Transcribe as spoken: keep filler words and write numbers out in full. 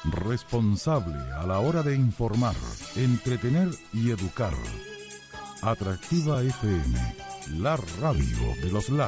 responsable a la hora de informar, entretener y educar. Atractiva F M, la radio de los lagos.